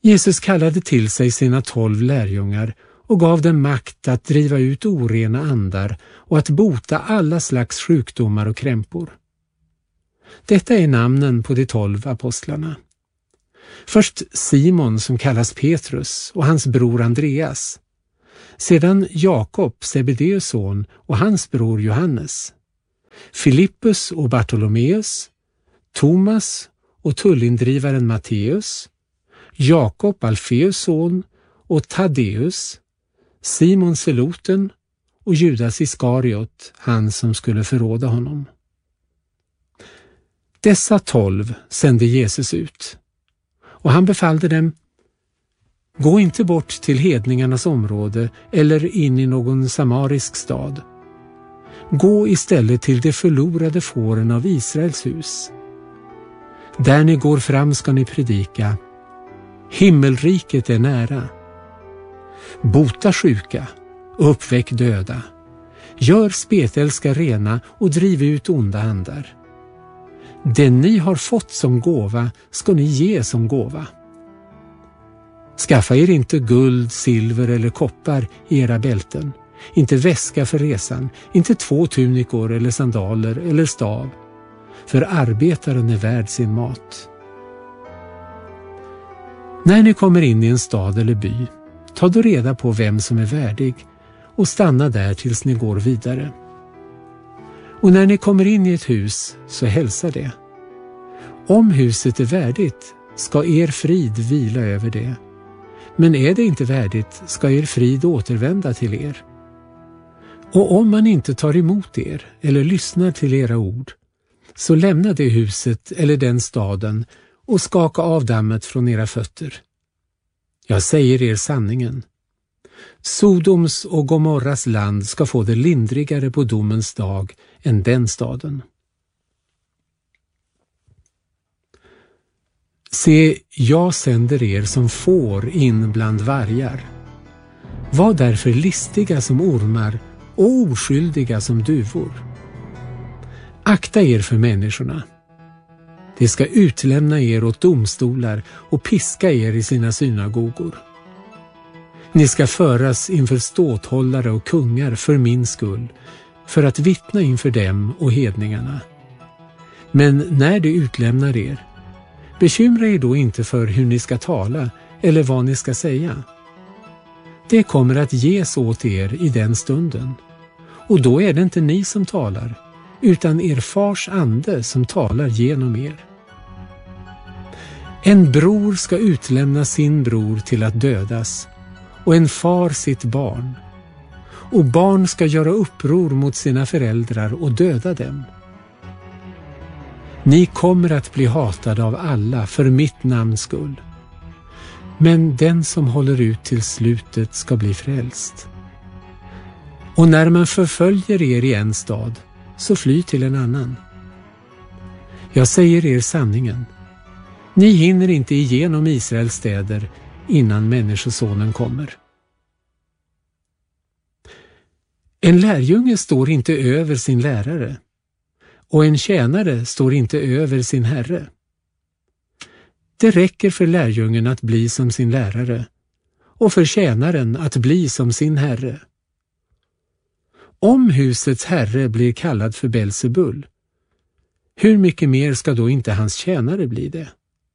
Jesus kallade till sig sina 12 lärjungar och gav dem makt att driva ut orena andar och att bota alla slags sjukdomar och krämpor. Detta är namnen på de 12 apostlarna. Först Simon som kallas Petrus och hans bror Andreas. Sedan Jakob, Sebedeus son, och hans bror Johannes. Filippus och Bartolomeus. Thomas och tullindrivaren Matteus. Jakob, Alfeus son, och Taddeus. Simon Seloten och Judas Iskariot, han som skulle förråda honom. Dessa 12 sände Jesus ut, och han befallde dem: gå inte bort till hedningarnas område eller in i någon samarisk stad. Gå istället till de förlorade fåren av Israels hus. Där ni går fram ska ni predika: himmelriket är nära. Bota sjuka och uppväck döda. Gör spetälska rena och driv ut onda andar. Det ni har fått som gåva ska ni ge som gåva. Skaffa er inte guld, silver eller koppar i era bälten, inte väska för resan, inte 2 tunikor eller sandaler eller stav, för arbetaren är värd sin mat. När ni kommer in i en stad eller by, ta då reda på vem som är värdig och stanna där tills ni går vidare. Och när ni kommer in i ett hus, så hälsa det. Om huset är värdigt ska er frid vila över det. Men är det inte värdigt ska er frid återvända till er. Och om man inte tar emot er eller lyssnar till era ord, så lämna det huset eller den staden och skaka av dammet från era fötter. Jag säger er sanningen. Sodoms och Gomorras land ska få det lindrigare på domens dag än den staden. Se, jag sänder er som får in bland vargar. Var därför listiga som ormar och oskyldiga som duvor. Akta er för människorna. De ska utlämna er åt domstolar och piska er i sina synagogor. Ni ska föras inför ståthållare och kungar för min skull, för att vittna inför dem och hedningarna. Men när de utlämnar er, bekymra er då inte för hur ni ska tala eller vad ni ska säga. Det kommer att ges åt er i den stunden, och då är det inte ni som talar, utan er fars ande som talar genom er. En bror ska utlämna sin bror till att dödas, och en far sitt barn. Och barn ska göra uppror mot sina föräldrar och döda dem. Ni kommer att bli hatade av alla för mitt namns skull. Men den som håller ut till slutet ska bli frälst. Och när man förföljer er i en stad, så fly till en annan. Jag säger er sanningen. Ni hinner inte igenom Israels städer innan Människosonen kommer. En lärjunge står inte över sin lärare, och en tjänare står inte över sin herre. Det räcker för lärjungen att bli som sin lärare, och för tjänaren att bli som sin herre. Om husets herre blir kallad för Belzebul, hur mycket mer ska då inte hans tjänare bli det?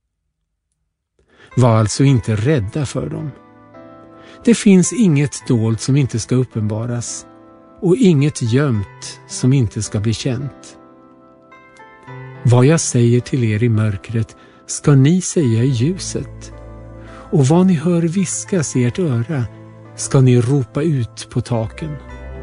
Var alltså inte rädda för dem. Det finns inget dolt som inte ska uppenbaras, och inget gömt som inte ska bli känt. Vad jag säger till er i mörkret ska ni säga i ljuset, och vad ni hör viskas i ert öra ska ni ropa ut på taken.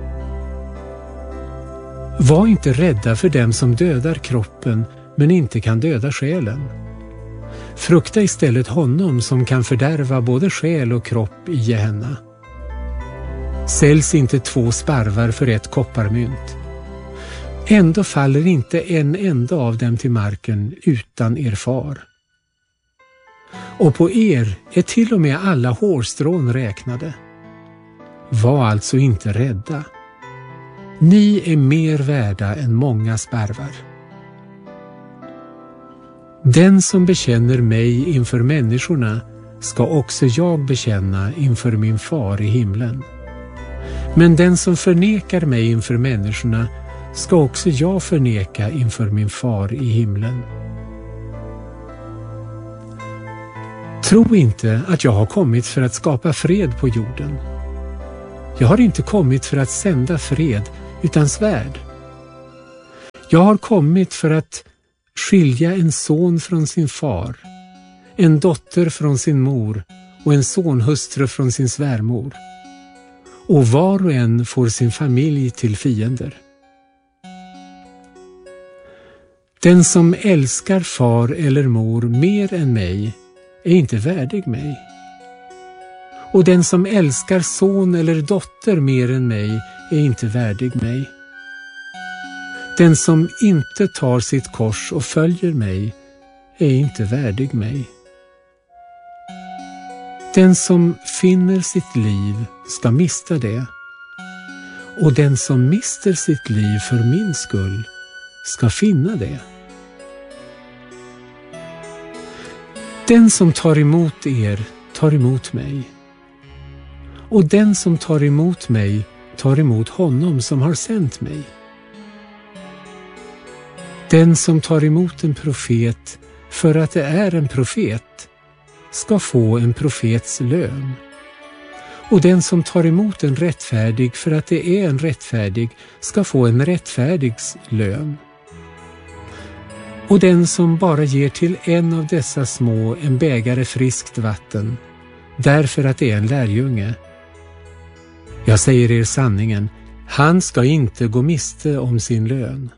Var inte rädda för dem som dödar kroppen men inte kan döda själen. Frukta istället honom som kan fördärva både själ och kropp i Gehenna. Säljs inte 2 sparvar för 1 kopparmynt. Ändå faller inte en enda av dem till marken utan er far. Och på er är till och med alla hårstrån räknade. Var alltså inte rädda. Ni är mer värda än många sparvar. Den som bekänner mig inför människorna ska också jag bekänna inför min far i himlen. Men den som förnekar mig inför människorna ska också jag förneka inför min far i himlen. Tro inte att jag har kommit för att skapa fred på jorden. Jag har inte kommit för att sända fred utan svärd. Jag har kommit för att skilja en son från sin far, en dotter från sin mor och en sonhustru från sin svärmor. Och var och en får sin familj till fiender. Den som älskar far eller mor mer än mig är inte värdig mig. Och den som älskar son eller dotter mer än mig är inte värdig mig. Den som inte tar sitt kors och följer mig är inte värdig mig. Den som finner sitt liv ska mista det, och den som mister sitt liv för min skull ska finna det. Den som tar emot er tar emot mig, och den som tar emot mig tar emot honom som har sänt mig. Den som tar emot en profet för att det är en profet ska få en profets lön. Och den som tar emot en rättfärdig för att det är en rättfärdig ska få en rättfärdigs lön. Och den som bara ger till en av dessa små en bägare friskt vatten, därför att det är en lärjunge. Jag säger er sanningen, han ska inte gå miste om sin lön.